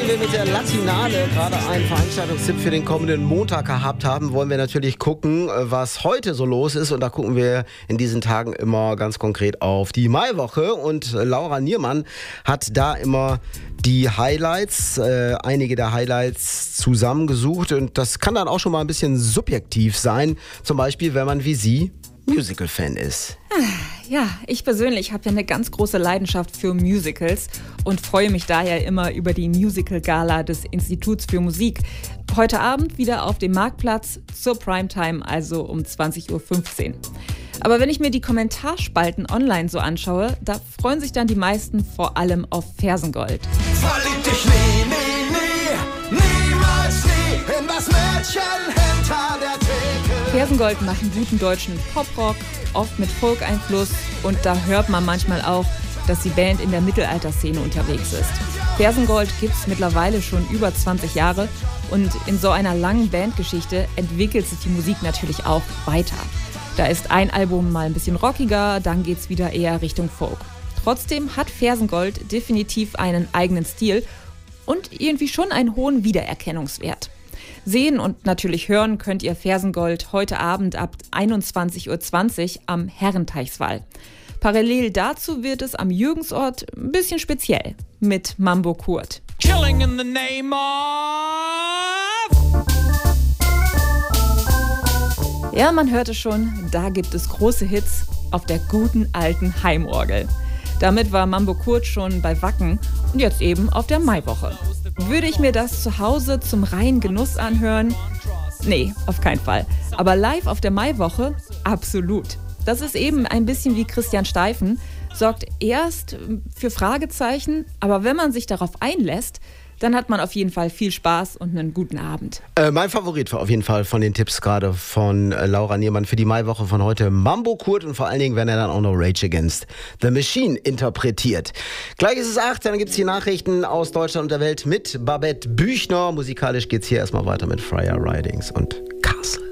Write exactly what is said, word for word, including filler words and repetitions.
nachdem wir mit der Latinale gerade einen Veranstaltungstipp für den kommenden Montag gehabt haben, wollen wir natürlich gucken, was heute so los ist. Und da gucken wir in diesen Tagen immer ganz konkret auf die Maiwoche. Und Laura Niermann hat da immer die Highlights, äh, einige der Highlights zusammengesucht. Und das kann dann auch schon mal ein bisschen subjektiv sein. Zum Beispiel, wenn man wie sie Musical-Fan ist. Ja, ich persönlich habe ja eine ganz große Leidenschaft für Musicals und freue mich daher immer über die Musical-Gala des Instituts für Musik. Heute Abend wieder auf dem Marktplatz zur Primetime, also um zwanzig Uhr fünfzehn. Aber wenn ich mir die Kommentarspalten online so anschaue, da freuen sich dann die meisten vor allem auf Fersengold. Verlieb dich nie, nie, nie, niemals nie in das Mädchen hinter der Theke. Fersengold machen guten deutschen Poprock, oft mit Folk-Einfluss, und da hört man manchmal auch, dass die Band in der Mittelalterszene unterwegs ist. Fersengold gibt's mittlerweile schon über zwanzig Jahre und in so einer langen Bandgeschichte entwickelt sich die Musik natürlich auch weiter. Da ist ein Album mal ein bisschen rockiger, dann geht's wieder eher Richtung Folk. Trotzdem hat Fersengold definitiv einen eigenen Stil und irgendwie schon einen hohen Wiedererkennungswert. Sehen und natürlich hören könnt ihr Fersengold heute Abend ab einundzwanzig Uhr zwanzig am Herrenteichswall. Parallel dazu wird es am Jürgensort ein bisschen speziell mit Mambo Kurt. Killing in the name of... Ja, man hörte schon, da gibt es große Hits auf der guten alten Heimorgel. Damit war Mambo Kurt schon bei Wacken und jetzt eben auf der Maiwoche. Würde ich mir das zu Hause zum reinen Genuss anhören? Nee, auf keinen Fall. Aber live auf der Maiwoche? Absolut. Das ist eben ein bisschen wie Christian Steifen, sorgt erst für Fragezeichen, aber wenn man sich darauf einlässt, dann hat man auf jeden Fall viel Spaß und einen guten Abend. Äh, mein Favorit war auf jeden Fall von den Tipps gerade von äh, Laura Niermann für die Maiwoche von heute Mambo Kurt, und vor allen Dingen, wenn er dann auch noch Rage Against the Machine interpretiert. Gleich ist es acht, dann gibt es die Nachrichten aus Deutschland und der Welt mit Babette Büchner. Musikalisch geht es hier erstmal weiter mit Friar Ridings und Castle.